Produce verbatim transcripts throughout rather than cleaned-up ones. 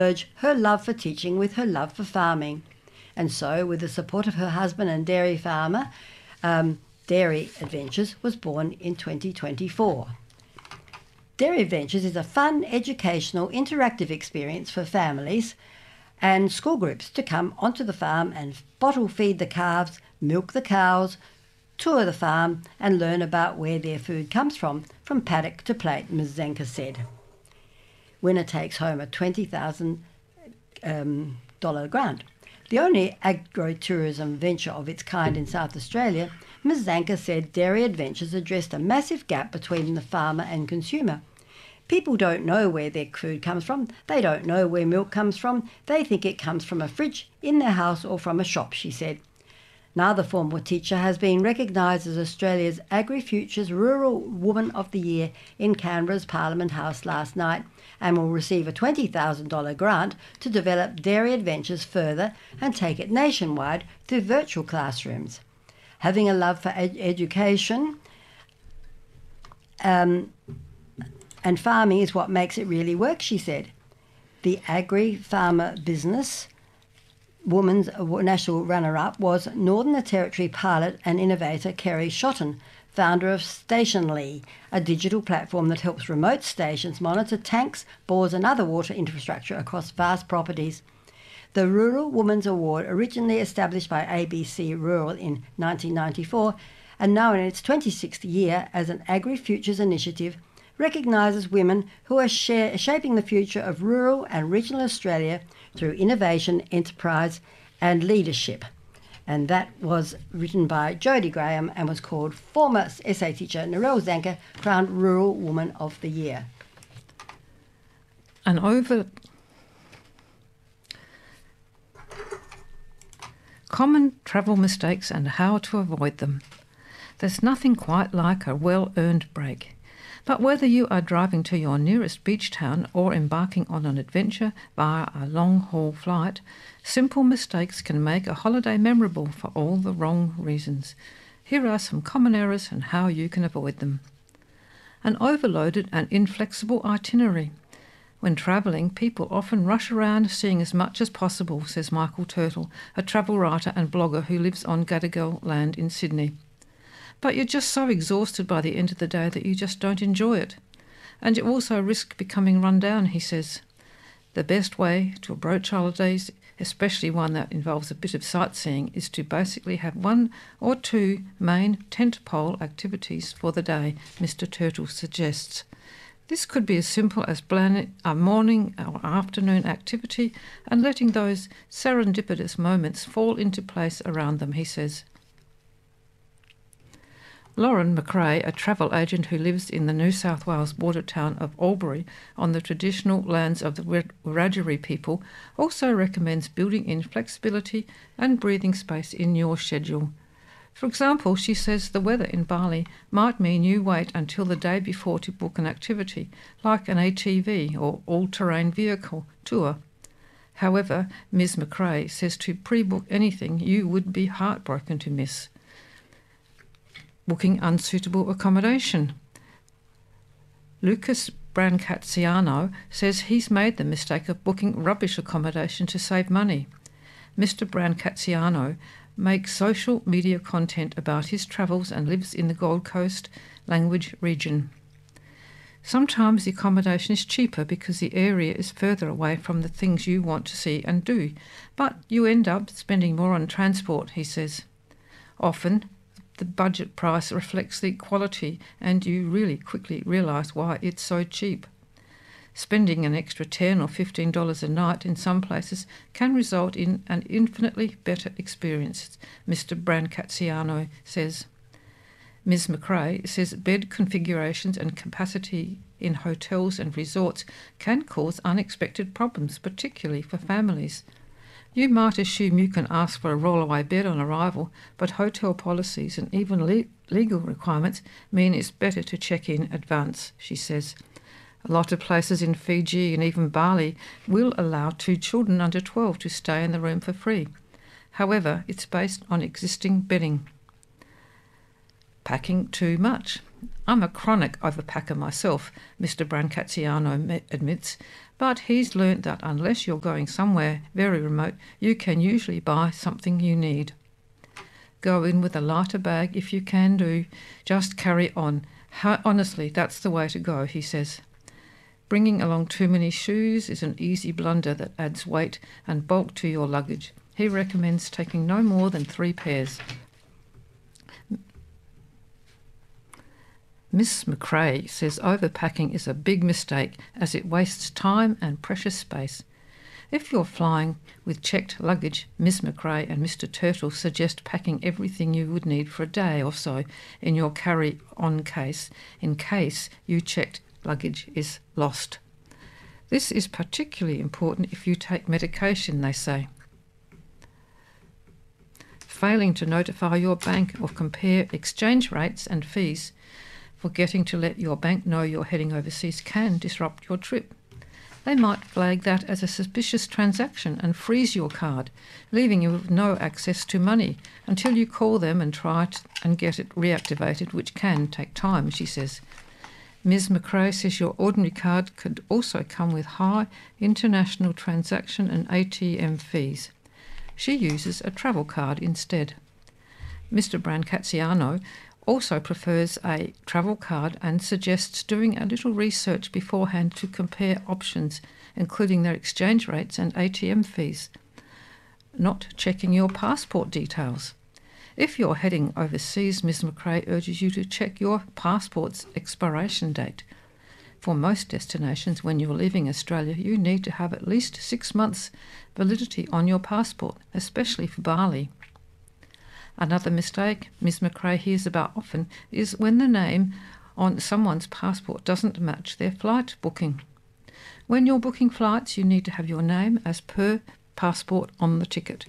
merge her love for teaching with her love for farming. And so, with the support of her husband and dairy farmer, um, Dairy Adventures was born in twenty twenty-four. Dairy Adventures is a fun, educational, interactive experience for families and school groups to come onto the farm and bottle feed the calves, milk the cows, tour the farm and learn about where their food comes from, from paddock to plate, Miz Zenker said. Winner takes home a twenty thousand dollars um, grant. The only agro-tourism venture of its kind in South Australia, Miz Zanker said Dairy Adventures addressed a massive gap between the farmer and consumer. People don't know where their food comes from. They don't know where milk comes from. They think it comes from a fridge in their house or from a shop, she said. Another former teacher has been recognised as Australia's AgriFutures Rural Woman of the Year in Canberra's Parliament House last night and will receive a twenty thousand dollars grant to develop Dairy Adventures further and take it nationwide through virtual classrooms. Having a love for ed- education um, and farming is what makes it really work, she said. The agri-farmer business Woman's national runner-up was Northern Territory pilot and innovator Kerry Shotton, founder of Stationly, a digital platform that helps remote stations monitor tanks, bores and other water infrastructure across vast properties. The Rural Women's Award, originally established by A B C Rural in nineteen ninety-four and now in its twenty-sixth year as an AgriFutures initiative, recognises women who are share, shaping the future of rural and regional Australia through innovation, enterprise and leadership. And that was written by Jodie Graham and was called former S A teacher Narelle Zanker, crowned Rural Woman of the Year. And over common travel mistakes and how to avoid them. There's nothing quite like a well-earned break. But whether you are driving to your nearest beach town or embarking on an adventure via a long-haul flight, simple mistakes can make a holiday memorable for all the wrong reasons. Here are some common errors and how you can avoid them. An overloaded and inflexible itinerary. When travelling, people often rush around seeing as much as possible, says Michael Turtle, a travel writer and blogger who lives on Gadigal land in Sydney. But you're just so exhausted by the end of the day that you just don't enjoy it. And you also risk becoming run down, he says. The best way to approach holidays, especially one that involves a bit of sightseeing, is to basically have one or two main tentpole activities for the day, Mister Turtle suggests. This could be as simple as planning a morning or afternoon activity and letting those serendipitous moments fall into place around them, he says. Lauren McRae, a travel agent who lives in the New South Wales border town of Albury on the traditional lands of the Wiradjuri people, also recommends building in flexibility and breathing space in your schedule. For example, she says the weather in Bali might mean you wait until the day before to book an activity, like an A T V or all-terrain vehicle tour. However, Miz McRae says to pre-book anything you would be heartbroken to miss. Booking unsuitable accommodation. Lucas Brancazziano says he's made the mistake of booking rubbish accommodation to save money. Mister Brancazziano makes social media content about his travels and lives in the Gold Coast language region. Sometimes the accommodation is cheaper because the area is further away from the things you want to see and do, but you end up spending more on transport, he says. Often, the budget price reflects the quality and you really quickly realise why it's so cheap. Spending an extra ten dollars or fifteen dollars a night in some places can result in an infinitely better experience, Mister Brancazziano says. Miz McRae says bed configurations and capacity in hotels and resorts can cause unexpected problems, particularly for families. You might assume you can ask for a rollaway bed on arrival, but hotel policies and even le- legal requirements mean it's better to check in advance, she says. A lot of places in Fiji and even Bali will allow two children under twelve to stay in the room for free. However, it's based on existing bedding. Packing too much. I'm a chronic overpacker myself, Mister Brancatiano admits, but he's learnt that unless you're going somewhere very remote, you can usually buy something you need. Go in with a lighter bag if you can do. Just carry on. How, honestly, that's the way to go, he says. Bringing along too many shoes is an easy blunder that adds weight and bulk to your luggage. He recommends taking no more than three pairs. Miss McRae says overpacking is a big mistake as it wastes time and precious space. If you're flying with checked luggage, Miss McRae and Mister Turtle suggest packing everything you would need for a day or so in your carry-on case in case your checked luggage is lost. This is particularly important if you take medication, they say. Failing to notify your bank or compare exchange rates and fees, forgetting to let your bank know you're heading overseas can disrupt your trip. They might flag that as a suspicious transaction and freeze your card, leaving you with no access to money until you call them and try to, and get it reactivated, which can take time, she says. Miz McRae says your ordinary card could also come with high international transaction and A T M fees. She uses a travel card instead. Mister Brancatiano also prefers a travel card and suggests doing a little research beforehand to compare options, including their exchange rates and A T M fees. Not checking your passport details. If you're heading overseas, Miz McRae urges you to check your passport's expiration date. For most destinations, when you're leaving Australia, you need to have at least six months validity on your passport, especially for Bali. Another mistake Miz McRae hears about often is when the name on someone's passport doesn't match their flight booking. When you're booking flights, you need to have your name as per passport on the ticket.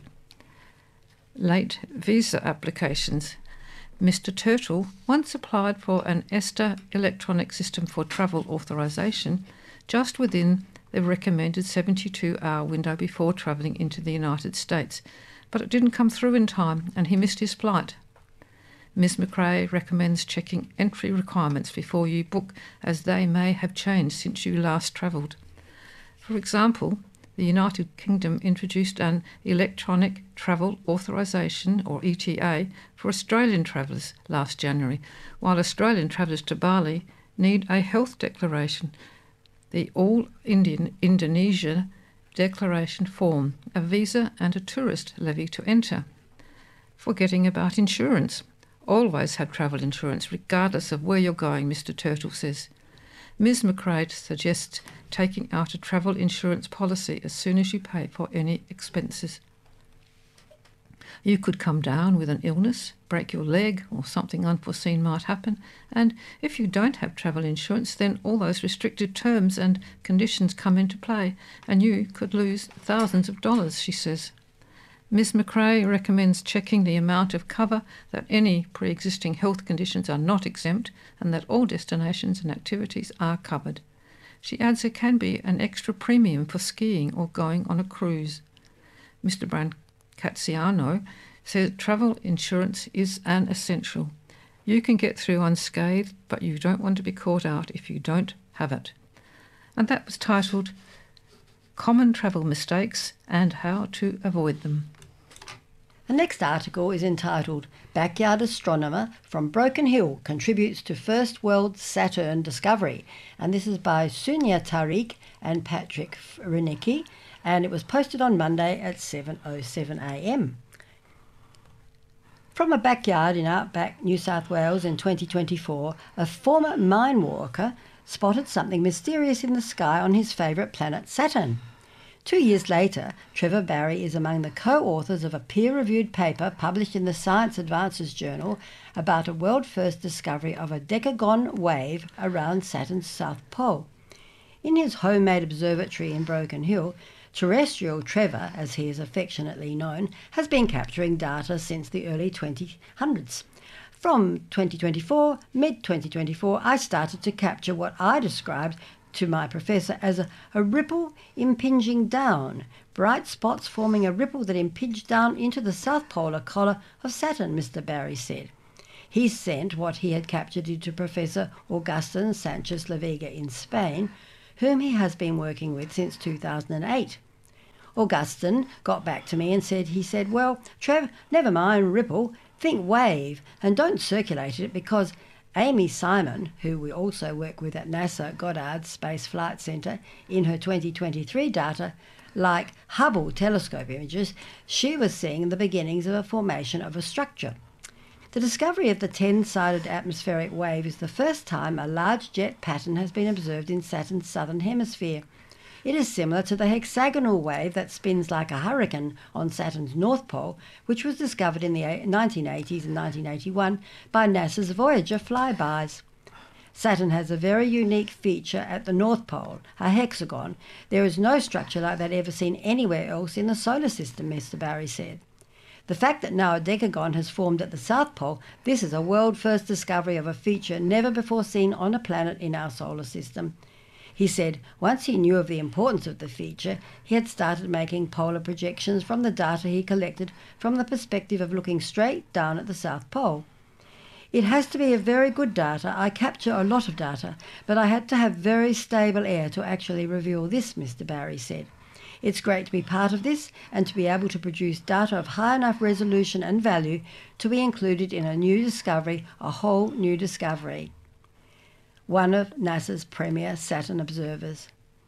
Late visa applications. Mister Turtle once applied for an ESTA electronic system for travel authorisation just within the recommended seventy-two hour window before travelling into the United States, but it didn't come through in time and he missed his flight. Miz McRae recommends checking entry requirements before you book, as they may have changed since you last travelled. For example, the United Kingdom introduced an Electronic Travel Authorisation, or E T A, for Australian travellers last January, while Australian travellers to Bali need a health declaration, the All-Indian Indonesia Declaration Form, a visa and a tourist levy to enter. Forgetting about insurance. Always have travel insurance, regardless of where you're going, Mister Turtle says. Miz McRae suggests taking out a travel insurance policy as soon as you pay for any expenses. You could come down with an illness, break your leg, or something unforeseen might happen, and if you don't have travel insurance, then all those restricted terms and conditions come into play, and you could lose thousands of dollars, she says. Miz McRae recommends checking the amount of cover, that any pre-existing health conditions are not exempt, and that all destinations and activities are covered. She adds there can be an extra premium for skiing or going on a cruise. Mister Brancatiano says travel insurance is an essential. You can get through unscathed, but you don't want to be caught out if you don't have it. And that was titled Common Travel Mistakes and How to Avoid Them. The next article is entitled Backyard Astronomer from Broken Hill Contributes to First World Saturn Discovery, and this is by Sunya Tariq and Patrick Renicki, and it was posted on Monday at seven oh seven a m. From a backyard in outback New South Wales in twenty twenty-four, a former mine worker spotted something mysterious in the sky on his favourite planet Saturn. Two years later, Trevor Barry is among the co-authors of a peer-reviewed paper published in the Science Advances journal about a world-first discovery of a decagon wave around Saturn's south pole. In his homemade observatory in Broken Hill, Terrestrial Trevor, as he is affectionately known, has been capturing data since the early twenty hundreds. From twenty twenty-four, mid twenty twenty-four, I started to capture what I described to my professor as a, a ripple impinging down, bright spots forming a ripple that impinged down into the south polar collar of Saturn, Mister Barry said. He sent what he had captured into Professor Augustin Sanchez La Vega in Spain, whom he has been working with since two thousand eight. Augustin got back to me and said, he said, well, Trev, never mind ripple, think wave, and don't circulate it because Amy Simon, who we also work with at NASA Goddard Space Flight Center, in her twenty twenty-three data, like Hubble telescope images, she was seeing the beginnings of a formation of a structure. The discovery of the ten-sided atmospheric wave is the first time a large jet pattern has been observed in Saturn's southern hemisphere. It is similar to the hexagonal wave that spins like a hurricane on Saturn's North Pole, which was discovered in the nineteen eighties and nineteen eighty-one by NASA's Voyager flybys. Saturn has a very unique feature at the North Pole, a hexagon. There is no structure like that ever seen anywhere else in the solar system, Mister Barry said. The fact that now a decagon has formed at the South Pole, this is a world-first discovery of a feature never before seen on a planet in our solar system. He said once he knew of the importance of the feature, he had started making polar projections from the data he collected from the perspective of looking straight down at the South Pole. It has to be a very good data. I capture a lot of data, but I had to have very stable air to actually reveal this, Mister Barry said. It's great to be part of this and to be able to produce data of high enough resolution and value to be included in a new discovery, a whole new discovery. One of NASA's premier Saturn observers.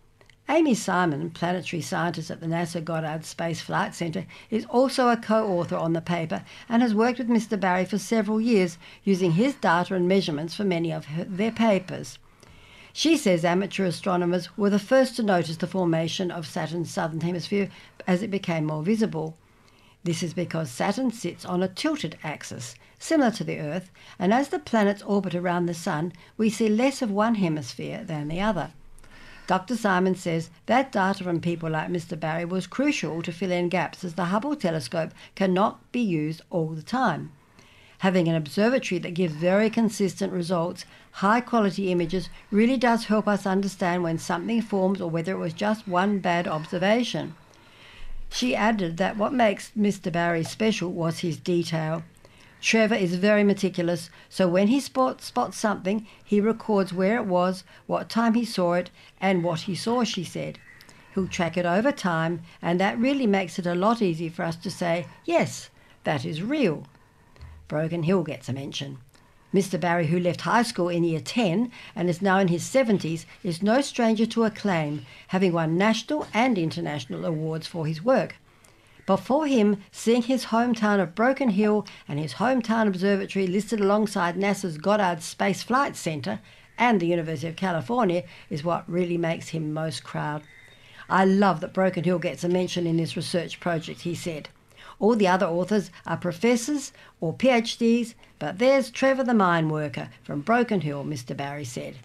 Amy Simon, planetary scientist at the NASA Goddard Space Flight Center, is also a co-author on the paper and has worked with Mister Barry for several years using his data and measurements for many of her, their papers. She says amateur astronomers were the first to notice the formation of Saturn's southern hemisphere as it became more visible. This is because Saturn sits on a tilted axis, similar to the Earth, and as the planets orbit around the Sun, we see less of one hemisphere than the other. Doctor Simon says that data from people like Mister Barry was crucial to fill in gaps as the Hubble telescope cannot be used all the time. Having an observatory that gives very consistent results, high-quality images, really does help us understand when something forms or whether it was just one bad observation. She added that what makes Mister Barry special was his detail. Trevor is very meticulous, so when he spot, spots something, he records where it was, what time he saw it, and what he saw, she said. He'll track it over time, and that really makes it a lot easier for us to say, yes, that is real. Broken Hill gets a mention. Mister Barry, who left high school in year ten and is now in his seventies, is no stranger to acclaim, having won national and international awards for his work. But for him, seeing his hometown of Broken Hill and his hometown observatory listed alongside NASA's Goddard Space Flight Center and the University of California is what really makes him most proud. I love that Broken Hill gets a mention in this research project, he said. All the other authors are professors or PhDs, but there's Trevor the mine worker from Broken Hill, Mister Barry said.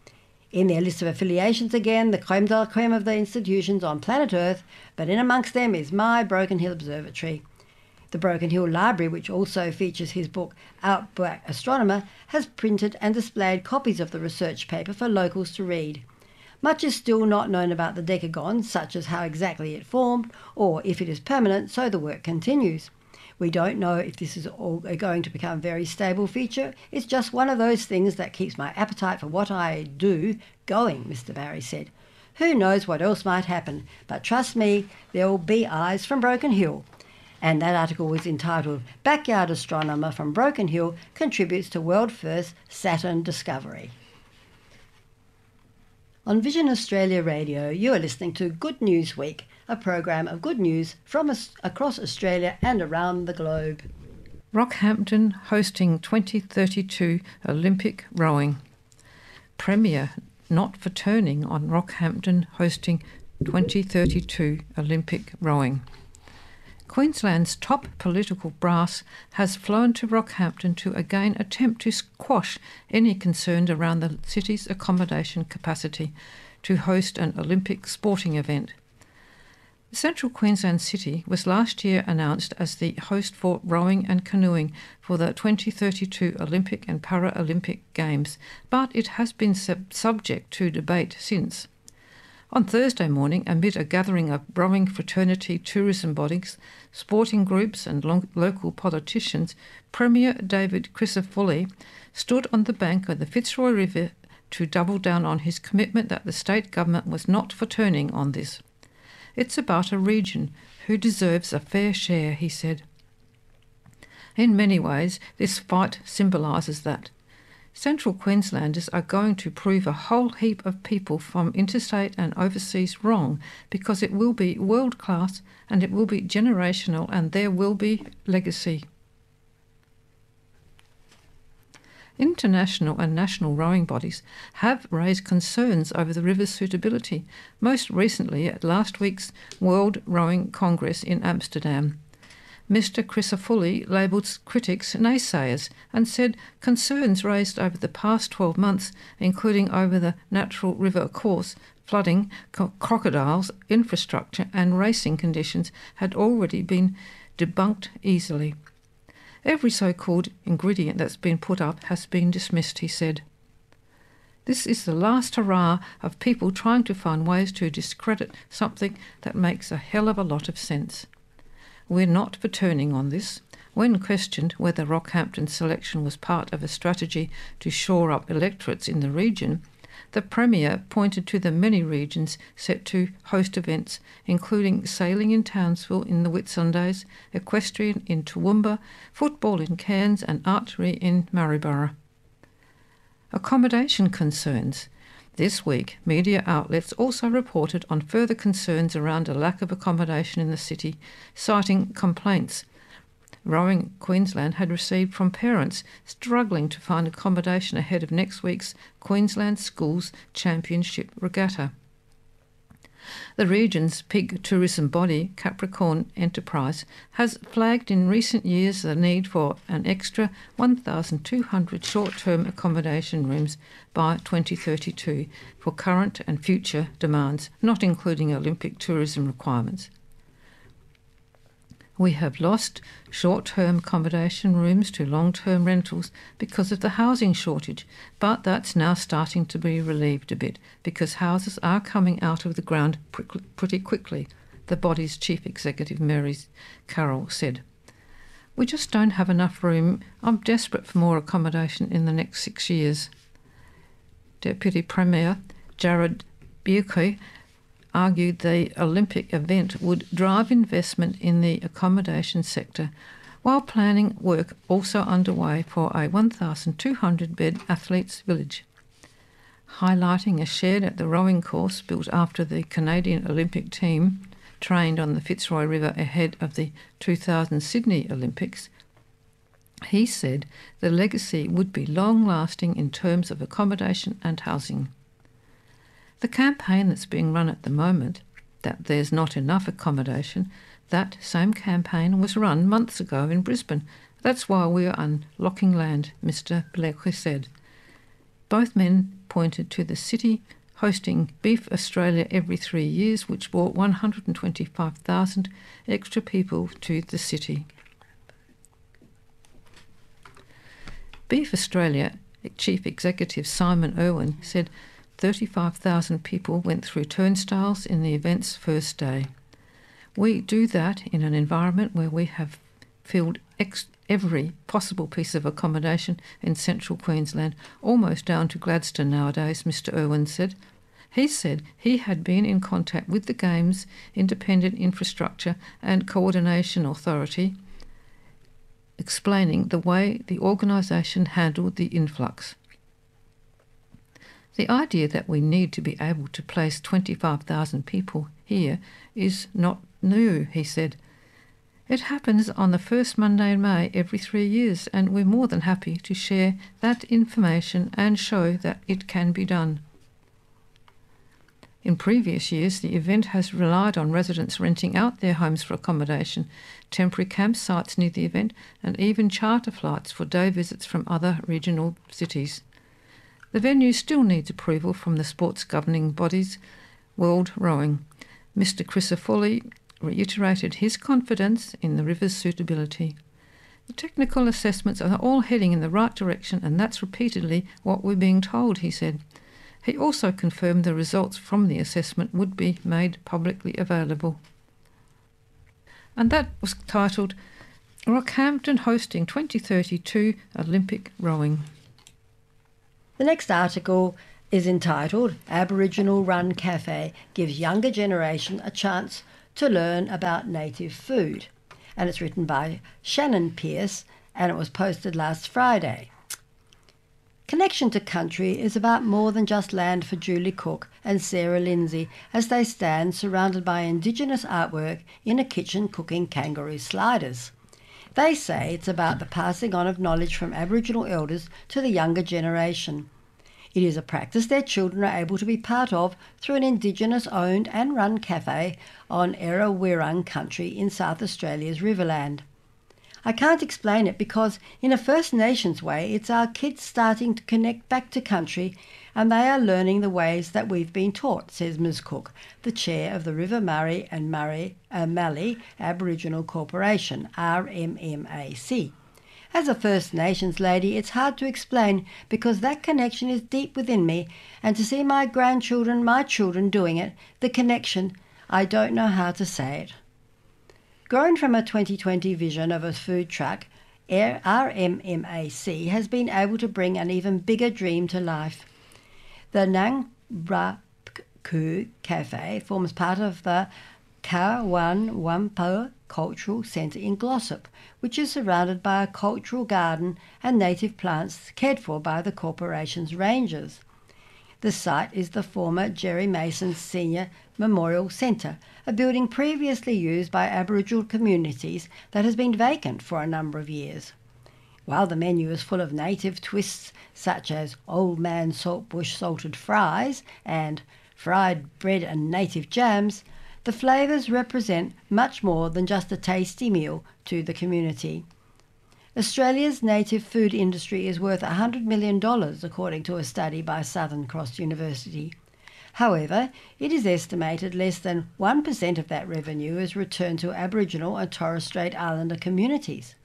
In their list of affiliations again, the creme de la creme of the institutions on planet Earth, but in amongst them is my Broken Hill Observatory. The Broken Hill Library, which also features his book Outback Astronomer, has printed and displayed copies of the research paper for locals to read. Much is still not known about the decagon, such as how exactly it formed, or if it is permanent, so the work continues. We don't know if this is all going to become a very stable feature. It's just one of those things that keeps my appetite for what I do going, Mister Barry said. Who knows what else might happen, but trust me, there will be eyes from Broken Hill. And that article was entitled Backyard Astronomer from Broken Hill Contributes to World First Saturn Discovery. On Vision Australia Radio, you are listening to Good News Week, a program of good news from us across Australia and around the globe. Rockhampton hosting twenty thirty-two Olympic rowing. Premier not for turning on Rockhampton hosting twenty thirty-two Olympic rowing. Queensland's top political brass has flown to Rockhampton to again attempt to squash any concern around the city's accommodation capacity to host an Olympic sporting event. The Central Queensland City was last year announced as the host for rowing and canoeing for the twenty thirty-two Olympic and Paralympic Games, but it has been sub- subject to debate since. On Thursday morning, amid a gathering of rowing fraternity tourism bodies, sporting groups and lo- local politicians, Premier David Crisafulli stood on the bank of the Fitzroy River to double down on his commitment that the state government was not for turning on this. It's about a region who deserves a fair share, he said. In many ways, this fight symbolises that. Central Queenslanders are going to prove a whole heap of people from interstate and overseas wrong, because it will be world-class and it will be generational and there will be legacy. International and national rowing bodies have raised concerns over the river's suitability, most recently at last week's World Rowing Congress in Amsterdam. Mister Crisafulli labelled critics naysayers and said concerns raised over the past twelve months, including over the natural river course, flooding, co- crocodiles, infrastructure and racing conditions, had already been debunked easily. Every so-called ingredient that's been put up has been dismissed, he said. This is the last hurrah of people trying to find ways to discredit something that makes a hell of a lot of sense. We're not for turning on this. When questioned whether Rockhampton's selection was part of a strategy to shore up electorates in the region, the Premier pointed to the many regions set to host events, including sailing in Townsville in the Whitsundays, equestrian in Toowoomba, football in Cairns and archery in Maryborough. Accommodation concerns. This week, media outlets also reported on further concerns around a lack of accommodation in the city, citing complaints Rowing Queensland had received from parents struggling to find accommodation ahead of next week's Queensland Schools Championship Regatta. The region's peak tourism body, Capricorn Enterprise, has flagged in recent years the need for an extra one thousand two hundred short-term accommodation rooms by twenty thirty-two for current and future demands, not including Olympic tourism requirements. We have lost short-term accommodation rooms to long-term rentals because of the housing shortage, but that's now starting to be relieved a bit because houses are coming out of the ground pretty quickly, the body's chief executive Mary Carroll said. We just don't have enough room. I'm desperate for more accommodation in the next six years. Deputy Premier Jared Buckley argued the Olympic event would drive investment in the accommodation sector, while planning work also underway for a one thousand two hundred bed athletes' village. Highlighting a shed at the rowing course built after the Canadian Olympic team trained on the Fitzroy River ahead of the two thousand Sydney Olympics, he said the legacy would be long-lasting in terms of accommodation and housing. The campaign that's being run at the moment, that there's not enough accommodation, that same campaign was run months ago in Brisbane. That's why we are unlocking land, Mister Blakely said. Both men pointed to the city hosting Beef Australia every three years, which brought one hundred twenty-five thousand extra people to the city. Beef Australia Chief Executive Simon Irwin said thirty-five thousand people went through turnstiles in the event's first day. We do that in an environment where we have filled ex- every possible piece of accommodation in central Queensland, almost down to Gladstone nowadays, Mister Irwin said. He said he had been in contact with the Games Independent Infrastructure and Coordination Authority, explaining the way the organisation handled the influx. The idea that we need to be able to place twenty-five thousand people here is not new, he said. It happens on the first Monday in May every three years, and we're more than happy to share that information and show that it can be done. In previous years, the event has relied on residents renting out their homes for accommodation, temporary campsites near the event, and even charter flights for day visits from other regional cities. The venue still needs approval from the sports governing bodies, World Rowing. Mister Crisafulli reiterated his confidence in the river's suitability. The technical assessments are all heading in the right direction, and that's repeatedly what we're being told, he said. He also confirmed the results from the assessment would be made publicly available. And that was titled Rockhampton Hosting twenty thirty-two Olympic Rowing. The next article is entitled Aboriginal Run Cafe Gives Younger Generation a Chance to Learn About Native Food, and it's written by Shannon Pearce and it was posted last Friday. Connection to Country is about more than just land for Julie Cook and Sarah Lindsay as they stand surrounded by Indigenous artwork in a kitchen cooking kangaroo sliders. They say it's about the passing on of knowledge from Aboriginal elders to the younger generation. It is a practice their children are able to be part of through an Indigenous-owned and run cafe on Erawirrung country in South Australia's Riverland. I can't explain it because, in a First Nations way, it's our kids starting to connect back to country and they are learning the ways that we've been taught, says Miz Cook, the chair of the River Murray and Murray, uh, Mallee Aboriginal Corporation, R M M A C. As a First Nations lady, it's hard to explain because that connection is deep within me, and to see my grandchildren, my children doing it, the connection, I don't know how to say it. Grown from a twenty twenty vision of a food truck, R M M A C has been able to bring an even bigger dream to life. The Nang Braku Cafe forms part of the Kawan Wampo Cultural Centre in Glossop, which is surrounded by a cultural garden and native plants cared for by the corporation's rangers. The site is the former Jerry Mason Senior Memorial Centre, a building previously used by Aboriginal communities that has been vacant for a number of years. While the menu is full of native twists such as Old Man Saltbush salted fries and fried bread and native jams, the flavours represent much more than just a tasty meal to the community. Australia's native food industry is worth one hundred million dollars according to a study by Southern Cross University. However, it is estimated less than one percent of that revenue is returned to Aboriginal and Torres Strait Islander communities.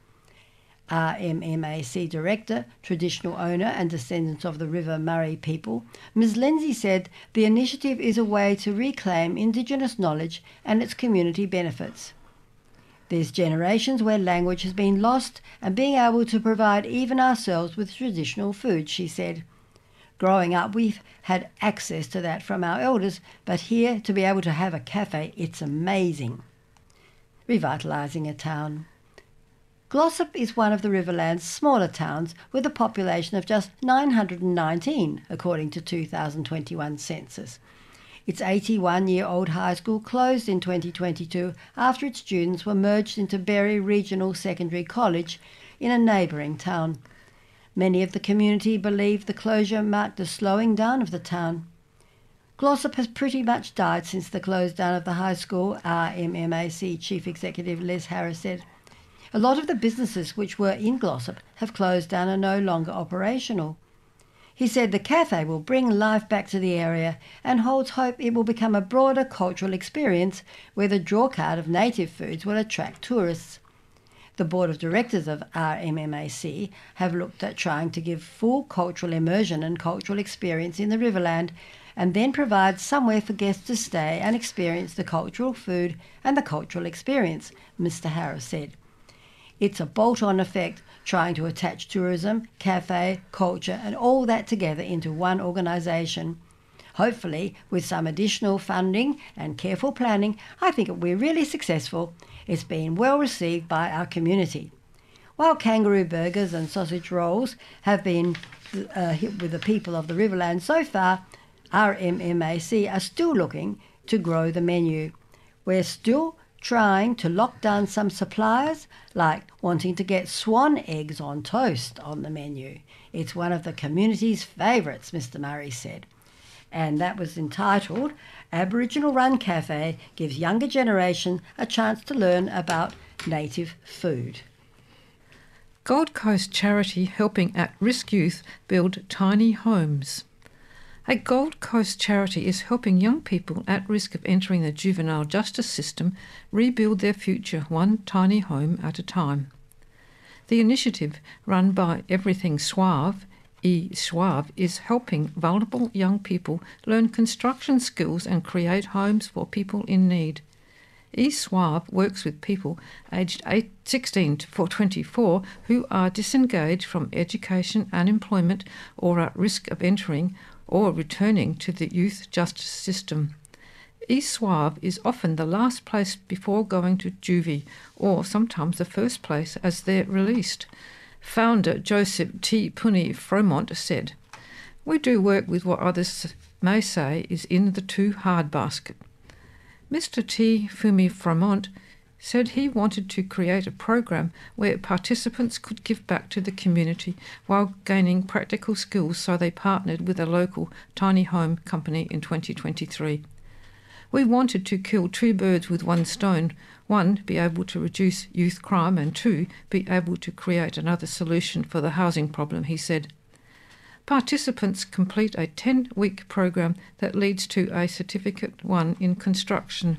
R M M A C Director, Traditional Owner and Descendants of the River Murray people, Miz Lindsay said the initiative is a way to reclaim Indigenous knowledge and its community benefits. There's generations where language has been lost and being able to provide even ourselves with traditional food, she said. Growing up, we've had access to that from our elders, but here to be able to have a cafe, it's amazing. Revitalising a town. Glossop is one of the Riverland's smaller towns with a population of just nine hundred nineteen, according to two thousand twenty-one census. Its eighty-one-year-old high school closed in twenty twenty-two after its students were merged into Berry Regional Secondary College in a neighbouring town. Many of the community believe the closure marked a slowing down of the town. Glossop has pretty much died since the close down of the high school, R M M A C Chief Executive Les Harris said. A lot of the businesses which were in Glossop have closed down and are no longer operational. He said the cafe will bring life back to the area and holds hope it will become a broader cultural experience where the drawcard of native foods will attract tourists. The board of directors of R M M A C have looked at trying to give full cultural immersion and cultural experience in the Riverland and then provide somewhere for guests to stay and experience the cultural food and the cultural experience, Mister Harris said. It's a bolt-on effect, trying to attach tourism, cafe, culture and all that together into one organisation. Hopefully, with some additional funding and careful planning, I think it will be really successful. It's been well received by our community. While kangaroo burgers and sausage rolls have been uh, hit with the people of the Riverland so far, R M M A C are still looking to grow the menu. We're still trying to lock down some suppliers, like wanting to get swan eggs on toast on the menu. It's one of the community's favourites, Mister Murray said. And that was entitled Aboriginal Run Cafe Gives Younger Generation a Chance to Learn About Native Food. Gold Coast charity helping at-risk youth build tiny homes. A Gold Coast charity is helping young people at risk of entering the juvenile justice system rebuild their future one tiny home at a time. The initiative, run by Everything Suave, E. Schwab is helping vulnerable young people learn construction skills and create homes for people in need. E. Schwab works with people aged sixteen to twenty-four who are disengaged from education and employment or at risk of entering or returning to the youth justice system. E. Schwab is often the last place before going to juvie, or sometimes the first place as they're released. Founder Joseph T. Puni Fromont said, "We do work with what others may say is in the too hard basket." Mister T. Fumi Fromont said he wanted to create a program where participants could give back to the community while gaining practical skills, so they partnered with a local tiny home company in twenty twenty-three. "We wanted to kill two birds with one stone. One, be able to reduce youth crime, and two, be able to create another solution for the housing problem," he said. Participants complete a ten-week program that leads to a Certificate one in construction.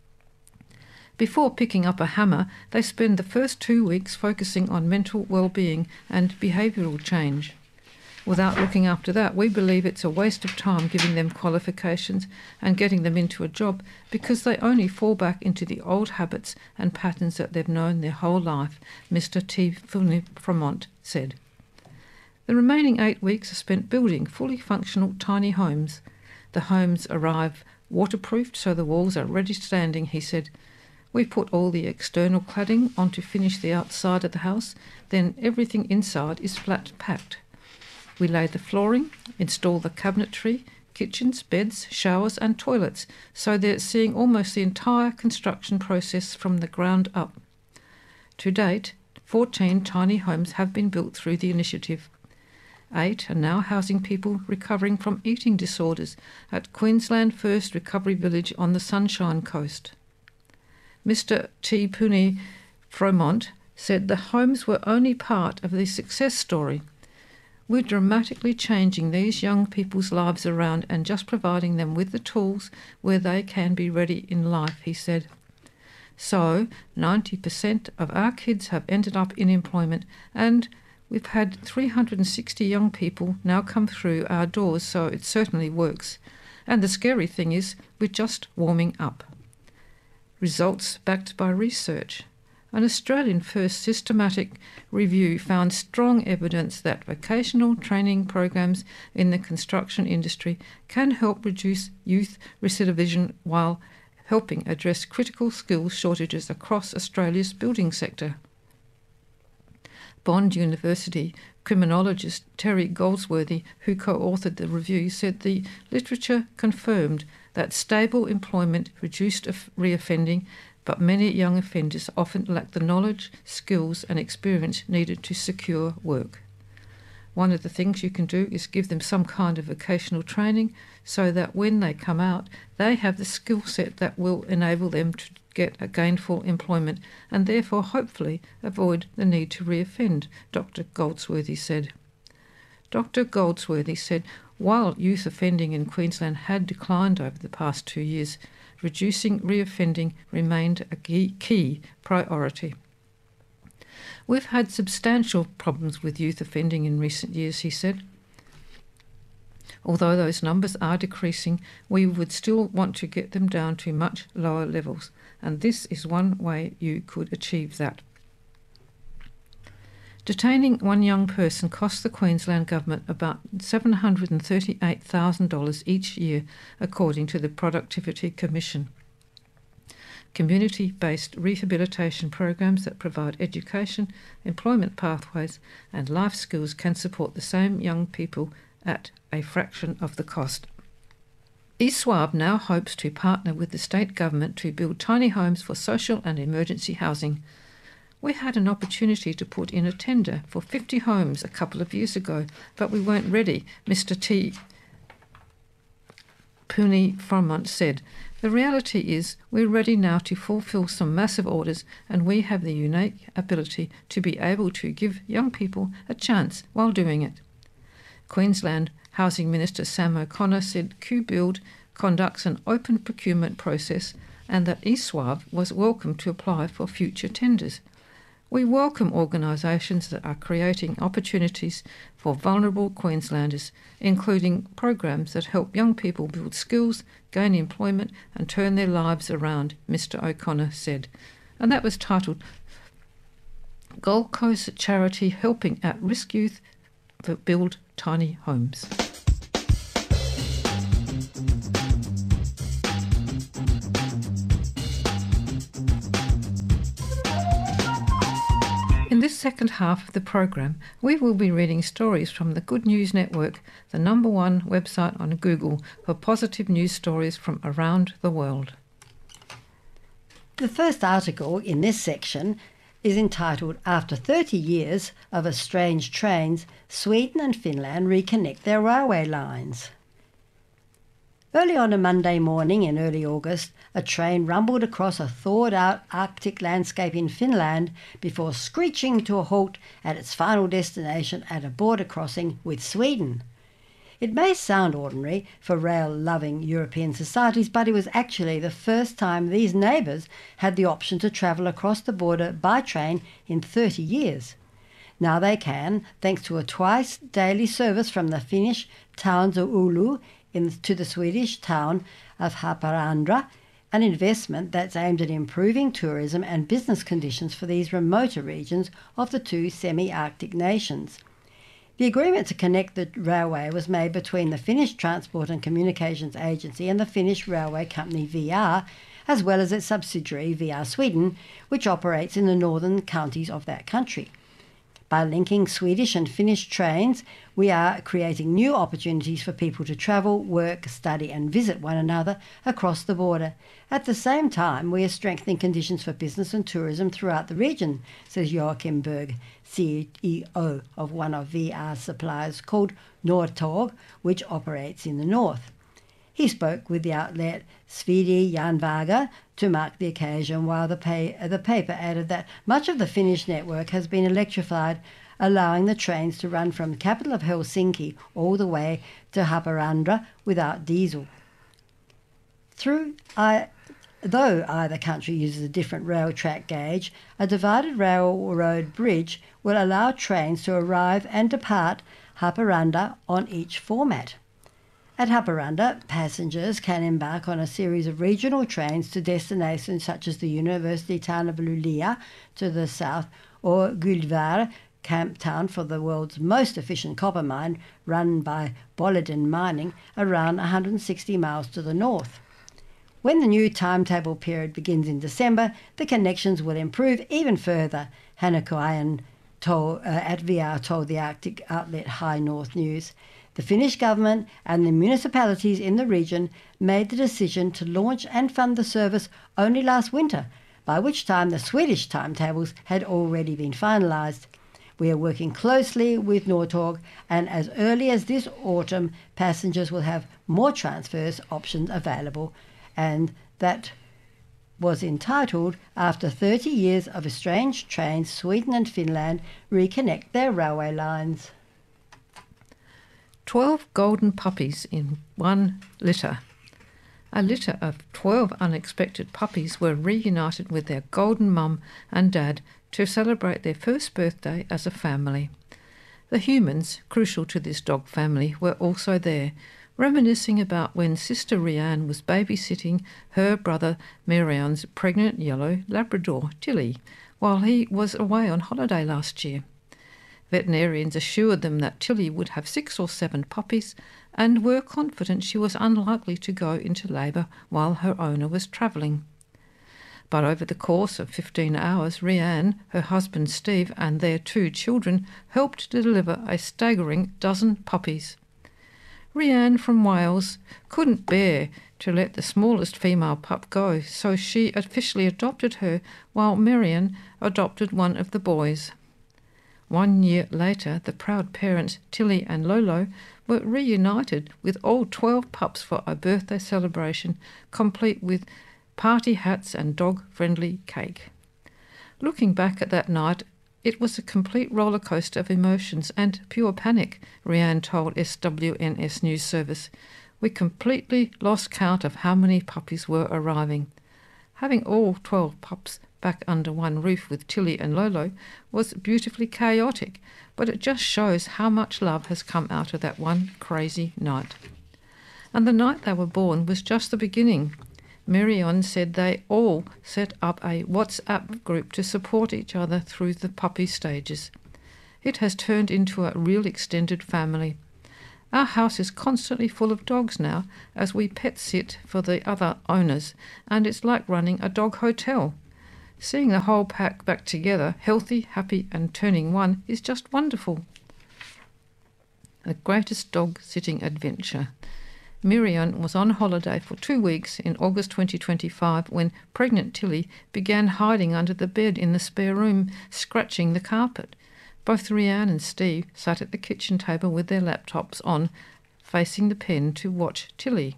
Before picking up a hammer, they spend the first two weeks focusing on mental well-being and behavioural change. Without looking after that, we believe it's a waste of time giving them qualifications and getting them into a job, because they only fall back into the old habits and patterns that they've known their whole life, Mister T. Fromont said. The remaining eight weeks are spent building fully functional tiny homes. The homes arrive waterproofed so the walls are ready standing, he said. "We put all the external cladding on to finish the outside of the house, then everything inside is flat packed. We lay the flooring, install the cabinetry, kitchens, beds, showers and toilets, so they're seeing almost the entire construction process from the ground up." To date, fourteen tiny homes have been built through the initiative. Eight are now housing people recovering from eating disorders at Queensland First Recovery Village on the Sunshine Coast. Mister T. Puni Fromont said the homes were only part of the success story. "We're dramatically changing these young people's lives around and just providing them with the tools where they can be ready in life," he said. So, ninety percent of our kids have ended up in employment, and we've had three hundred sixty young people now come through our doors, so it certainly works. And the scary thing is, we're just warming up. Results backed by research. An Australian First systematic review found strong evidence that vocational training programs in the construction industry can help reduce youth recidivism while helping address critical skills shortages across Australia's building sector. Bond University criminologist Terry Goldsworthy, who co-authored the review, said the literature confirmed that stable employment reduced reoffending, but many young offenders often lack the knowledge, skills and experience needed to secure work. One of the things you can do is give them some kind of vocational training so that when they come out, they have the skill set that will enable them to get a gainful employment and therefore hopefully avoid the need to reoffend, Doctor Goldsworthy said. Doctor Goldsworthy said while youth offending in Queensland had declined over the past two years, reducing reoffending remained a key, key priority. "We've had substantial problems with youth offending in recent years," he said. "Although those numbers are decreasing, we would still want to get them down to much lower levels, and this is one way you could achieve that." Detaining one young person costs the Queensland Government about seven hundred thirty-eight thousand dollars each year, according to the Productivity Commission. Community-based rehabilitation programs that provide education, employment pathways and life skills can support the same young people at a fraction of the cost. E. Schwab now hopes to partner with the state government to build tiny homes for social and emergency housing. "We had an opportunity to put in a tender for fifty homes a couple of years ago, but we weren't ready," Mister T. Puni Fromont said. "The reality is we're ready now to fulfil some massive orders, and we have the unique ability to be able to give young people a chance while doing it." Queensland Housing Minister Sam O'Connor said Q-Build conducts an open procurement process and that E. Schwab was welcome to apply for future tenders. We welcome organisations that are creating opportunities for vulnerable Queenslanders, including programs that help young people build skills, gain employment and turn their lives around, Mister O'Connor said. And that was titled Gold Coast Charity Helping At-Risk Youth Build Tiny Homes. In this second half of the program, we will be reading stories from the Good News Network, the number one website on Google for positive news stories from around the world. The first article in this section is entitled After thirty years of estranged trains, Sweden and Finland reconnect their railway lines. Early on a Monday morning in early August, a train rumbled across a thawed-out Arctic landscape in Finland before screeching to a halt at its final destination at a border crossing with Sweden. It may sound ordinary for rail-loving European societies, but it was actually the first time these neighbours had the option to travel across the border by train in thirty years. Now they can, thanks to a twice-daily service from the Finnish towns of Oulu in, to the Swedish town of Haparanda, an investment that's aimed at improving tourism and business conditions for these remoter regions of the two semi-Arctic nations. The agreement to connect the railway was made between the Finnish Transport and Communications Agency and the Finnish railway company V R, as well as its subsidiary V R Sweden, which operates in the northern counties of that country. By linking Swedish and Finnish trains, we are creating new opportunities for people to travel, work, study and visit one another across the border. At the same time, we are strengthening conditions for business and tourism throughout the region, says Joachim Berg, C E O of one of V R's suppliers called Nordtåg, which operates in the north. He spoke with the outlet Svedi Järnvägar to mark the occasion, while the, pay, the paper added that much of the Finnish network has been electrified, allowing the trains to run from the capital of Helsinki all the way to Haparanda without diesel. Through, I, though either country uses a different rail track gauge, a divided railroad bridge will allow trains to arrive and depart Haparanda on each format. At Haparanda, passengers can embark on a series of regional trains to destinations such as the university town of Luleå to the south, or Guldvaara, camp town for the world's most efficient copper mine, run by Boliden Mining, around one hundred sixty miles to the north. When the new timetable period begins in December, the connections will improve even further, Hanna Koijan told, uh, at V R told the Arctic outlet High North News. The Finnish government and the municipalities in the region made the decision to launch and fund the service only last winter, by which time the Swedish timetables had already been finalised. We are working closely with Nordtåg, and as early as this autumn, passengers will have more transfers options available, and that was entitled After thirty years of estranged trains, Sweden and Finland reconnect their railway lines. Twelve golden puppies in one litter. A litter of twelve unexpected puppies were reunited with their golden mum and dad to celebrate their first birthday as a family. The humans, crucial to this dog family, were also there, reminiscing about when Sister Rianne was babysitting her brother Marion's pregnant yellow Labrador, Tilly, while he was away on holiday last year. Veterinarians assured them that Tilly would have six or seven puppies and were confident she was unlikely to go into labour while her owner was travelling. But over the course of fifteen hours, Rianne, her husband Steve and their two children helped to deliver a staggering dozen puppies. Rianne from Wales couldn't bear to let the smallest female pup go, so she officially adopted her while Marion adopted one of the boys. One year later, the proud parents, Tilly and Lolo, were reunited with all twelve pups for a birthday celebration, complete with party hats and dog-friendly cake. Looking back at that night, it was a complete roller coaster of emotions and pure panic, Rianne told S W N S News Service. We completely lost count of how many puppies were arriving. Having all twelve pups back under one roof with Tilly and Lolo was beautifully chaotic, but it just shows how much love has come out of that one crazy night. And the night they were born was just the beginning. Marion said they all set up a WhatsApp group to support each other through the puppy stages. It has turned into a real extended family. Our house is constantly full of dogs now, as we pet sit for the other owners, and it's like running a dog hotel. Seeing the whole pack back together, healthy, happy and turning one, is just wonderful. The greatest dog-sitting adventure. Miriam was on holiday for two weeks in August twenty twenty-five when pregnant Tilly began hiding under the bed in the spare room, scratching the carpet. Both Rianne and Steve sat at the kitchen table with their laptops on, facing the pen to watch Tilly.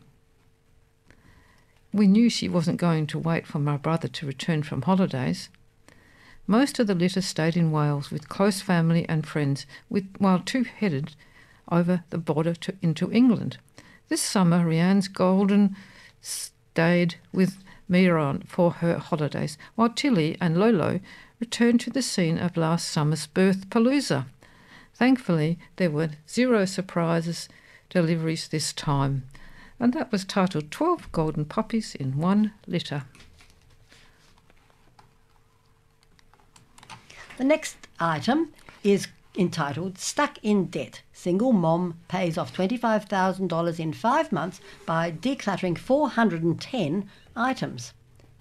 We knew she wasn't going to wait for my brother to return from holidays. Most of the litter stayed in Wales with close family and friends, with, while two headed over the border to, into England. This summer, Rianne's golden stayed with Miron for her holidays, while Tilly and Lolo returned to the scene of last summer's birth palooza. Thankfully, there were zero surprises deliveries this time, and that was titled twelve Golden Puppies in One Litter. The next item is entitled Stuck in Debt. Single mom pays off twenty-five thousand dollars in five months by decluttering four hundred ten items.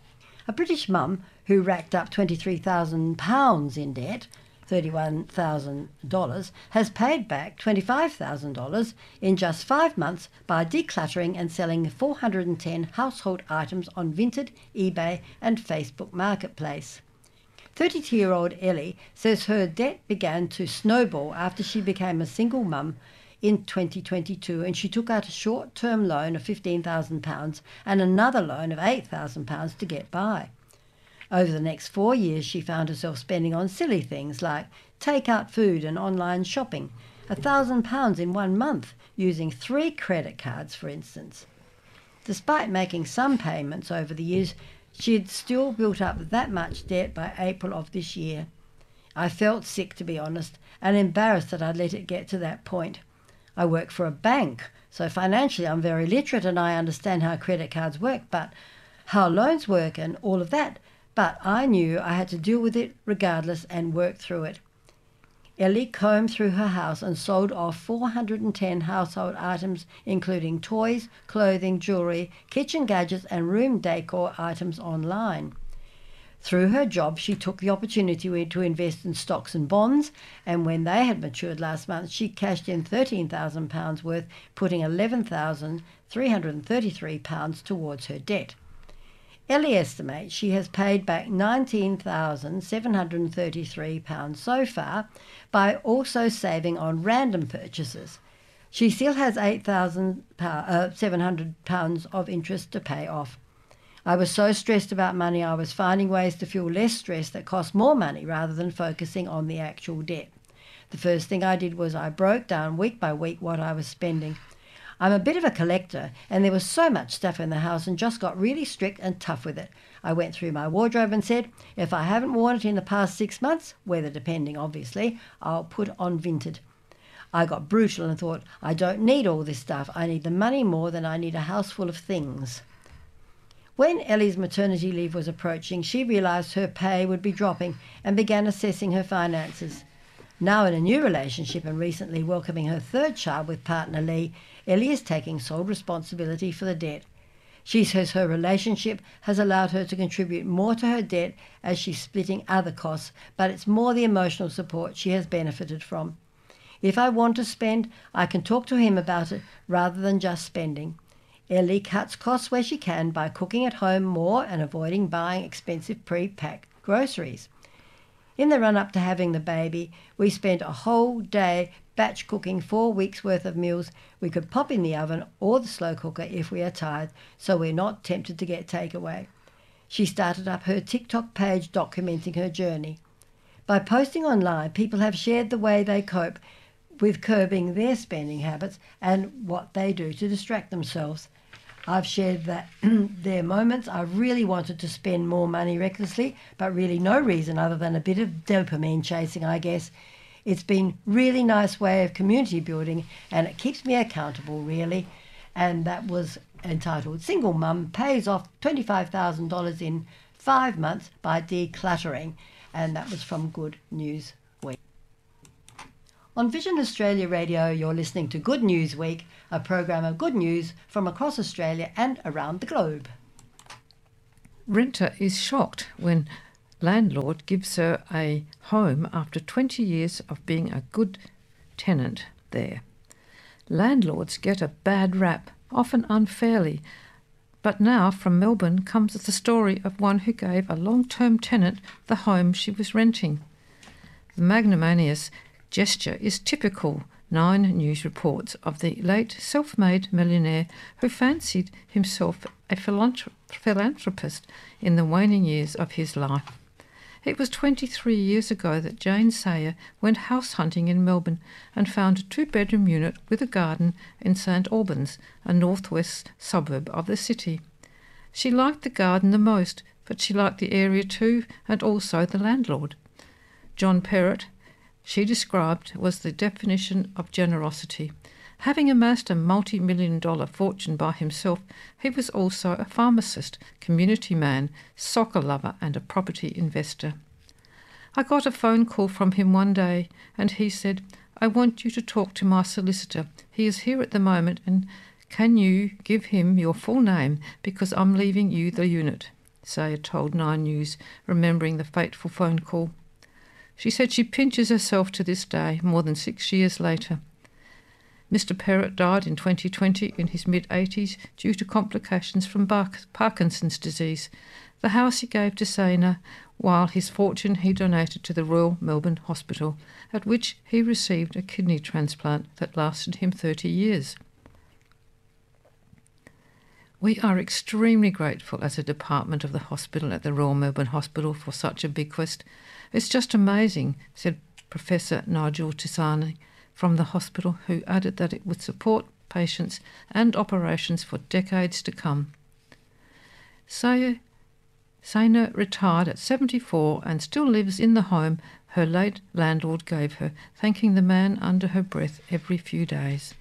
A British mum who racked up twenty-three thousand pounds in debt, thirty-one thousand dollars, has paid back twenty-five thousand dollars in just five months by decluttering and selling four hundred ten household items on Vinted, eBay and Facebook Marketplace. thirty-two-year-old Ellie says her debt began to snowball after she became a single mum in twenty twenty-two, and she took out a short-term loan of fifteen thousand pounds and another loan of eight thousand pounds to get by. Over the next four years, she found herself spending on silly things like take-out food and online shopping, one thousand pounds in one month, using three credit cards, for instance. Despite making some payments over the years, she had still built up that much debt by April of this year. I felt sick, to be honest, and embarrassed that I'd let it get to that point. I work for a bank, so financially I'm very literate and I understand how credit cards work, but how loans work and all of that. But I knew I had to deal with it regardless and work through it. Ellie combed through her house and sold off four hundred ten household items, including toys, clothing, jewellery, kitchen gadgets and room decor items online. Through her job, she took the opportunity to invest in stocks and bonds, and when they had matured last month, she cashed in thirteen thousand pounds worth, putting eleven thousand three hundred thirty-three pounds towards her debt. Ellie estimates she has paid back nineteen thousand seven hundred thirty-three pounds so far by also saving on random purchases. She still has eight thousand seven hundred pounds of interest to pay off. I was so stressed about money, I was finding ways to feel less stress that cost more money rather than focusing on the actual debt. The first thing I did was I broke down week by week what I was spending. I'm a bit of a collector, and there was so much stuff in the house and just got really strict and tough with it. I went through my wardrobe and said, if I haven't worn it in the past six months, weather depending obviously, I'll put on Vinted. I got brutal and thought, I don't need all this stuff. I need the money more than I need a house full of things. When Ellie's maternity leave was approaching, she realised her pay would be dropping and began assessing her finances. Now in a new relationship and recently welcoming her third child with partner Lee, Ellie is taking sole responsibility for the debt. She says her relationship has allowed her to contribute more to her debt as she's splitting other costs, but it's more the emotional support she has benefited from. If I want to spend, I can talk to him about it rather than just spending. Ellie cuts costs where she can by cooking at home more and avoiding buying expensive pre-packed groceries. In the run-up to having the baby, we spent a whole day batch cooking four weeks' worth of meals we could pop in the oven or the slow cooker if we are tired, so we're not tempted to get takeaway. She started up her TikTok page documenting her journey. By posting online, people have shared the way they cope with curbing their spending habits and what they do to distract themselves. I've shared that their moments. I really wanted to spend more money recklessly, but really no reason other than a bit of dopamine chasing, I guess. It's been really nice way of community building, and it keeps me accountable, really. And that was entitled Single Mum Pays Off twenty-five thousand dollars in Five Months by Decluttering. And that was from Good News Week. On Vision Australia Radio, you're listening to Good News Week, a program of good news from across Australia and around the globe. Renter is shocked when landlord gives her a home after twenty years of being a good tenant there. Landlords get a bad rap, often unfairly, but now from Melbourne comes the story of one who gave a long-term tenant the home she was renting. The magnanimous gesture is typical, Nine News reports, of the late self-made millionaire who fancied himself a philanthrop- philanthropist in the waning years of his life. It was twenty-three years ago that Jane Sayer went house hunting in Melbourne and found a two-bedroom unit with a garden in St Albans, a northwest suburb of the city. She liked the garden the most, but she liked the area too, and also the landlord. John Perrott, she described, was the definition of generosity. Having amassed a multi-million dollar fortune by himself, he was also a pharmacist, community man, soccer lover and a property investor. I got a phone call from him one day and he said, "I want you to talk to my solicitor. He is here at the moment and can you give him your full name because I'm leaving you the unit," Sayer told Nine News, remembering the fateful phone call. She said she pinches herself to this day, more than six years later. Mister Perrott died in twenty twenty in his mid-eighties due to complications from Parkinson's disease. The house he gave to Sayer, while his fortune he donated to the Royal Melbourne Hospital, at which he received a kidney transplant that lasted him thirty years. We are extremely grateful as a department of the hospital at the Royal Melbourne Hospital for such a bequest. It's just amazing, said Professor Nigel Tisani from the hospital, who added that it would support patients and operations for decades to come. Sayer retired at seventy-four and still lives in the home her late landlord gave her, thanking the man under her breath every few days.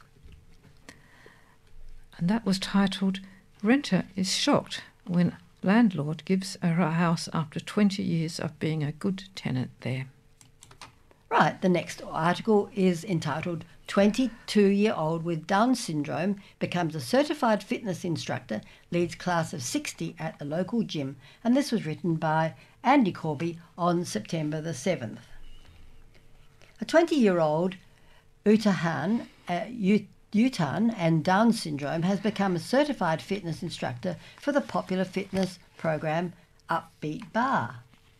And that was titled, Renter is Shocked When Landlord Gives Her a House After twenty years of Being a Good Tenant There. Right, the next article is entitled twenty-two-year-old with Down syndrome becomes a certified fitness instructor, leads class of sixty at a local gym. And this was written by Andy Corby on September the seventh. A twenty-year-old Utahan, uh, Utan and Down syndrome has become a certified fitness instructor for the popular fitness program Upbeat Bar.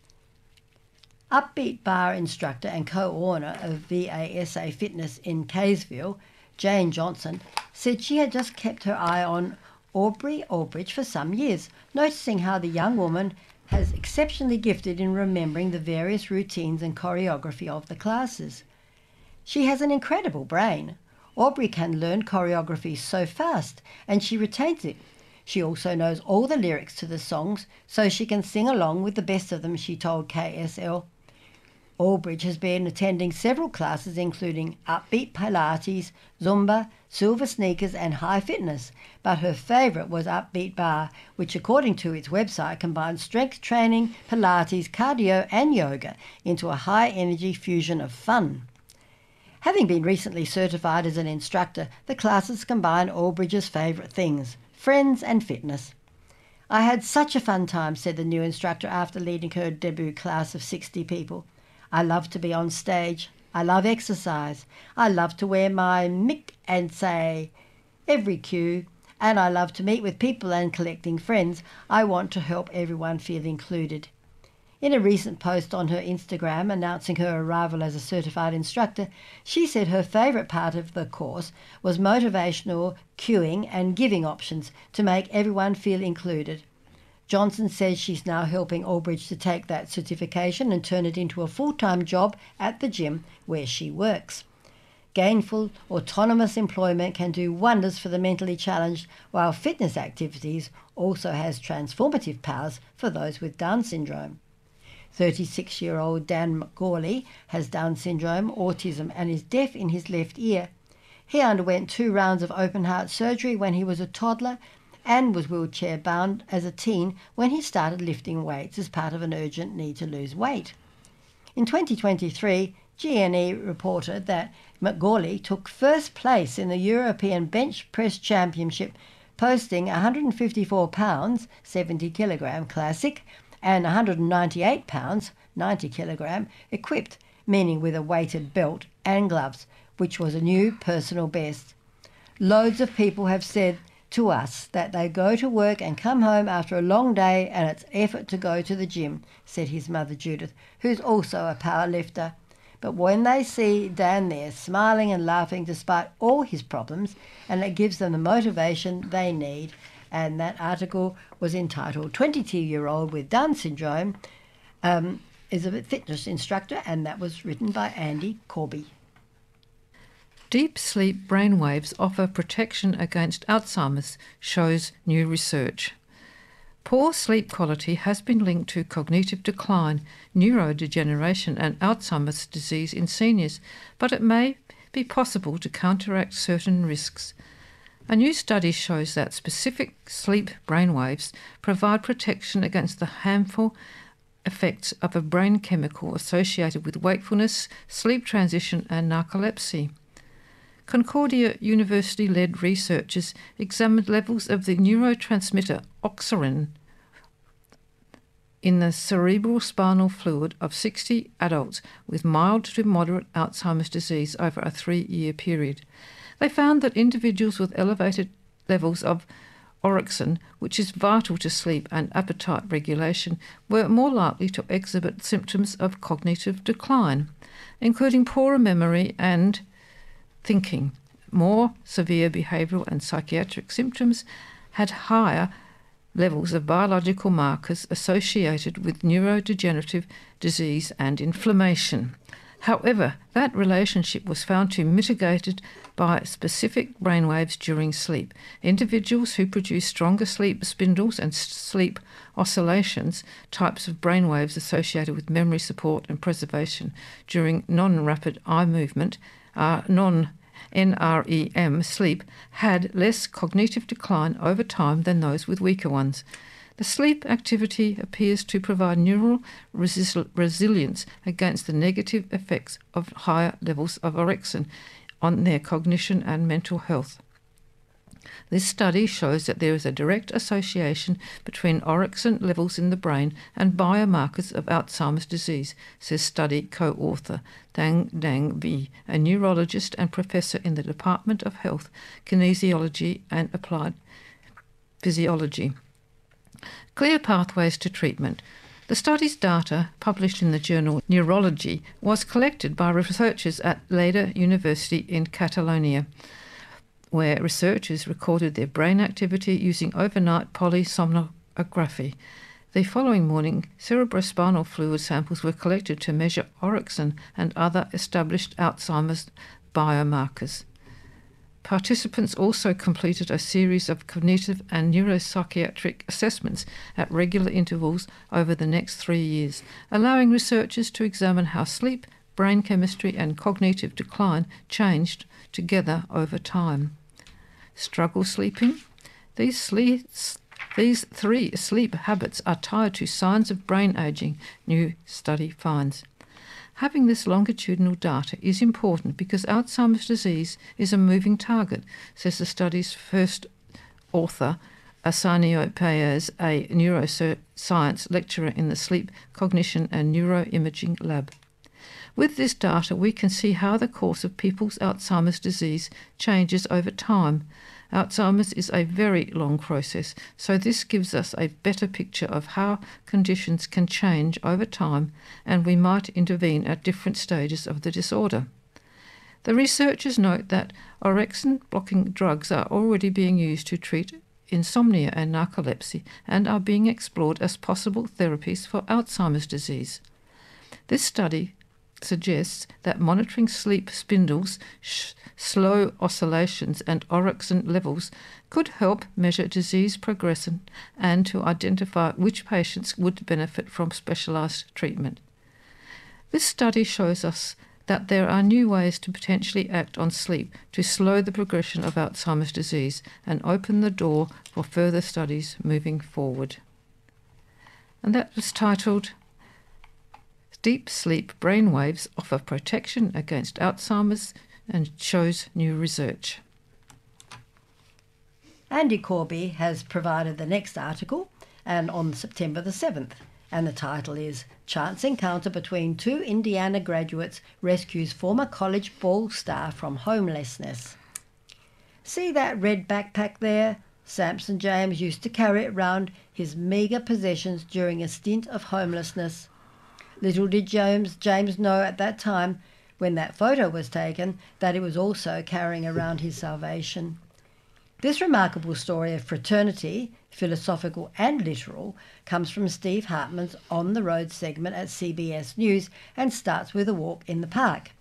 Upbeat Bar instructor and co-owner of V A S A Fitness in Kaysville, Jane Johnson, said she had just kept her eye on Aubrey Albridge for some years, noticing how the young woman has exceptionally gifted in remembering the various routines and choreography of the classes. She has an incredible brain. Aubrey can learn choreography so fast, and she retains it. She also knows all the lyrics to the songs, so she can sing along with the best of them, she told K S L. Albridge has been attending several classes including Upbeat Pilates, Zumba, Silver Sneakers and High Fitness, but her favourite was Upbeat Bar, which according to its website combines strength training, Pilates, cardio and yoga into a high-energy fusion of fun. Having been recently certified as an instructor, the classes combine Albridge's favourite things, friends and fitness. "I had such a fun time," said the new instructor after leading her debut class of sixty people. "I love to be on stage. I love exercise. I love to wear my mick and say every cue. And I love to meet with people and collecting friends. I want to help everyone feel included." In a recent post on her Instagram announcing her arrival as a certified instructor, she said her favourite part of the course was motivational cueing and giving options to make everyone feel included. Johnson says she's now helping Albridge to take that certification and turn it into a full-time job at the gym where she works. gainful, autonomous employment can do wonders for the mentally challenged, while fitness activities also has transformative powers for those with Down syndrome. thirty-six-year-old Dan McGawley has Down syndrome, autism, and is deaf in his left ear. He underwent two rounds of open-heart surgery when he was a toddler and was wheelchair-bound as a teen when he started lifting weights as part of an urgent need to lose weight. In twenty twenty-three, G N E reported that McGawley took first place in the European Bench Press Championship, posting one hundred fifty-four pounds, seventy kilogram classic, and one hundred ninety-eight pounds, ninety kilogram equipped, meaning with a weighted belt and gloves, which was a new personal best. Loads of people have said to us that they go to work and come home after a long day and it's effort to go to the gym, said his mother Judith, who's also a power lifter. But when they see Dan there smiling and laughing despite all his problems, and it gives them the motivation they need. And that article was entitled twenty-two-year-old with Down syndrome um, is a fitness instructor, and that was written by Andy Corby. Deep sleep brainwaves offer protection against Alzheimer's, shows new research. Poor sleep quality has been linked to cognitive decline, neurodegeneration and Alzheimer's disease in seniors, but it may be possible to counteract certain risks. A new study shows that specific sleep brainwaves provide protection against the harmful effects of a brain chemical associated with wakefulness, sleep transition and narcolepsy. Concordia University-led researchers examined levels of the neurotransmitter oxytocin in the cerebral spinal fluid of sixty adults with mild to moderate Alzheimer's disease over a three-year period. They found that individuals with elevated levels of orexin, which is vital to sleep and appetite regulation, were more likely to exhibit symptoms of cognitive decline, including poorer memory and thinking. More severe behavioural and psychiatric symptoms had higher levels of biological markers associated with neurodegenerative disease and inflammation. However, that relationship was found to be mitigated by specific brainwaves during sleep. Individuals who produce stronger sleep spindles and sleep oscillations, types of brainwaves associated with memory support and preservation during non-rapid eye movement, are non N R E M sleep, had less cognitive decline over time than those with weaker ones. The sleep activity appears to provide neural resi- resilience against the negative effects of higher levels of orexin on their cognition and mental health. This study shows that there is a direct association between orexin levels in the brain and biomarkers of Alzheimer's disease, says study co-author Dang Dang V, a neurologist and professor in the Department of Health, Kinesiology and Applied Physiology. Clear pathways to treatment. The study's data, published in the journal Neurology, was collected by researchers at Lleida University in Catalonia, where researchers recorded their brain activity using overnight polysomnography. The following morning, cerebrospinal fluid samples were collected to measure orexin and other established Alzheimer's biomarkers. Participants also completed a series of cognitive and neuropsychiatric assessments at regular intervals over the next three years, allowing researchers to examine how sleep, brain chemistry and cognitive decline changed together over time. Struggle sleeping? These, sleep, these three sleep habits are tied to signs of brain aging, new study finds. Having this longitudinal data is important because Alzheimer's disease is a moving target, says the study's first author, Arsenio Paez, a neuroscience lecturer in the Sleep, Cognition and Neuroimaging Lab. With this data, we can see how the course of people's Alzheimer's disease changes over time. Alzheimer's is a very long process, so this gives us a better picture of how conditions can change over time, and we might intervene at different stages of the disorder. The researchers note that orexin-blocking drugs are already being used to treat insomnia and narcolepsy and are being explored as possible therapies for Alzheimer's disease. This study suggests that monitoring sleep spindles, sh- slow oscillations and orexin levels could help measure disease progression and to identify which patients would benefit from specialised treatment. This study shows us that there are new ways to potentially act on sleep to slow the progression of Alzheimer's disease and open the door for further studies moving forward. And that was titled Deep Sleep Brainwaves Offer Protection Against Alzheimer's and Shows New Research. Andy Corby has provided the next article, and on September the seventh, and the title is Chance Encounter Between Two Indiana Graduates Rescues Former College Ball Star from Homelessness. See that red backpack there? Samson James used to carry it round his meagre possessions during a stint of homelessness. Little did James, James know at that time, when that photo was taken, that he was also carrying around his salvation. This remarkable story of fraternity, philosophical and literal, comes from Steve Hartman's On the Road segment at C B S News and starts with a walk in the park.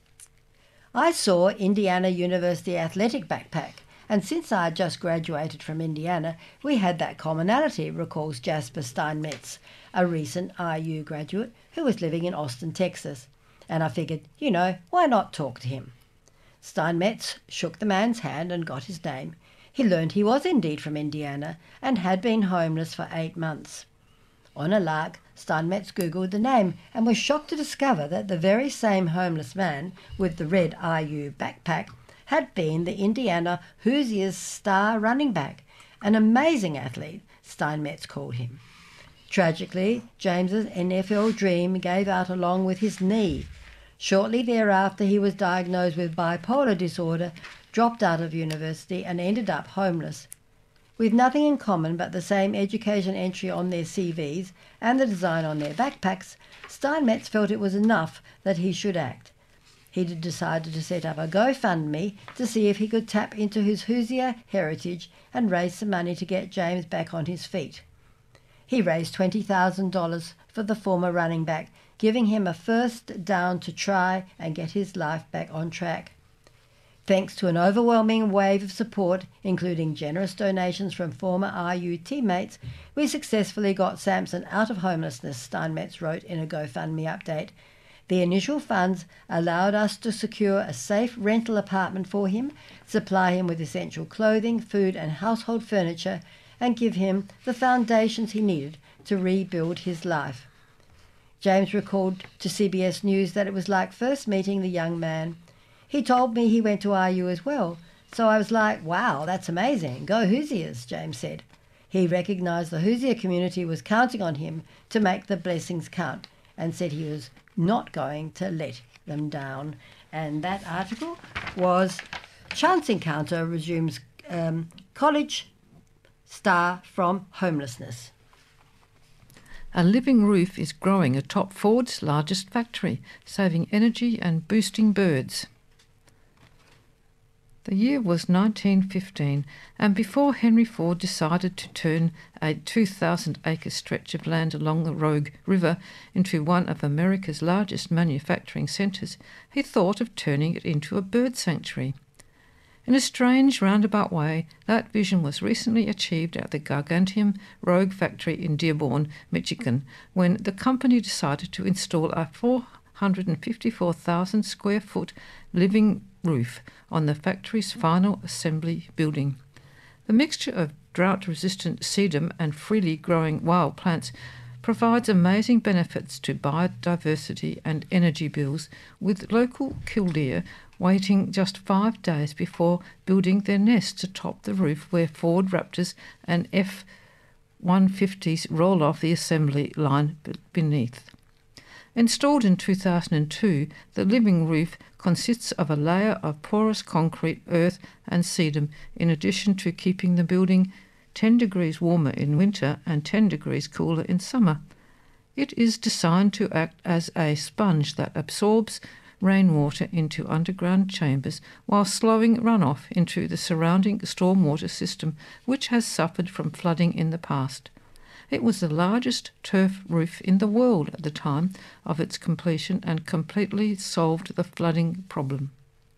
I saw Indiana University athletic backpack, and since I had just graduated from Indiana, we had that commonality, recalls Jasper Steinmetz, a recent I U graduate who was living in Austin, Texas. And I figured, you know, why not talk to him? Steinmetz shook the man's hand and got his name. He learned he was indeed from Indiana and had been homeless for eight months. On a lark, Steinmetz Googled the name and was shocked to discover that the very same homeless man with the red I U backpack had been the Indiana Hoosiers star running back, an amazing athlete, Steinmetz called him. Tragically, James's N F L dream gave out along with his knee. Shortly thereafter, he was diagnosed with bipolar disorder, dropped out of university and ended up homeless. With nothing in common but the same education entry on their C Vs and the design on their backpacks, Steinmetz felt it was enough that he should act. He decided to set up a GoFundMe to see if he could tap into his Hoosier heritage and raise some money to get James back on his feet. He raised twenty thousand dollars for the former running back, giving him a first down to try and get his life back on track. Thanks to an overwhelming wave of support, including generous donations from former I U teammates, we successfully got Samson out of homelessness, Steinmetz wrote in a GoFundMe update. The initial funds allowed us to secure a safe rental apartment for him, supply him with essential clothing, food and household furniture, and give him the foundations he needed to rebuild his life. James recalled to C B S News that it was like first meeting the young man. He told me he went to I U as well, so I was like, wow, that's amazing. Go Hoosiers, James said. He recognised the Hoosier community was counting on him to make the blessings count and said he was not going to let them down. And that article was Chance Encounter Resumes um, College Star from Homelessness. A living roof is growing atop Ford's largest factory, saving energy and boosting birds. The year was nineteen fifteen, and before Henry Ford decided to turn a two thousand acre stretch of land along the Rogue River into one of America's largest manufacturing centres, he thought of turning it into a bird sanctuary. In a strange roundabout way, that vision was recently achieved at the Gargantium Rogue factory in Dearborn, Michigan, when the company decided to install a four hundred fifty-four thousand square foot living roof on the factory's final assembly building. The mixture of drought-resistant sedum and freely growing wild plants provides amazing benefits to biodiversity and energy bills, with local killdeer waiting just five days before building their nests atop the roof where Ford Raptors and F one fifties roll off the assembly line beneath. Installed in two thousand two, the living roof consists of a layer of porous concrete, earth and sedum, in addition to keeping the building ten degrees warmer in winter and ten degrees cooler in summer. It is designed to act as a sponge that absorbs rainwater into underground chambers while slowing runoff into the surrounding stormwater system, which has suffered from flooding in the past. It was the largest turf roof in the world at the time of its completion and completely solved the flooding problem.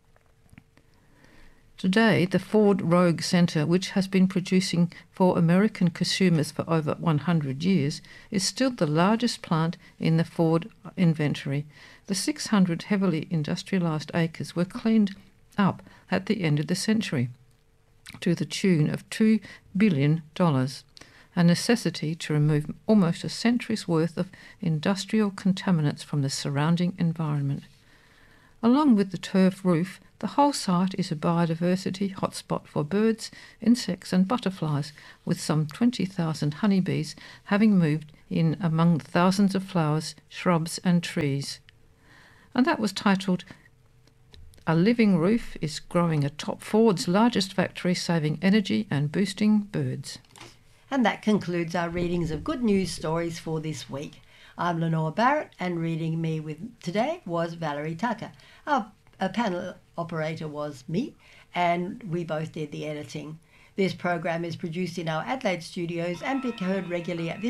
Today, the Ford Rogue Centre, which has been producing for American consumers for over one hundred years, is still the largest plant in the Ford inventory. The six hundred heavily industrialised acres were cleaned up at the end of the century to the tune of two billion dollars, a necessity to remove almost a century's worth of industrial contaminants from the surrounding environment. Along with the turf roof, the whole site is a biodiversity hotspot for birds, insects and butterflies, with some twenty thousand honeybees having moved in among the thousands of flowers, shrubs and trees. And that was titled A Living Roof is Growing Atop Ford's Largest Factory, Saving Energy and Boosting Birds. And that concludes our readings of good news stories for this week. I'm Lenore Barrett, and reading me with today was Valerie Tucker. Our, our panel operator was me, and we both did the editing. This program is produced in our Adelaide studios and be heard regularly at this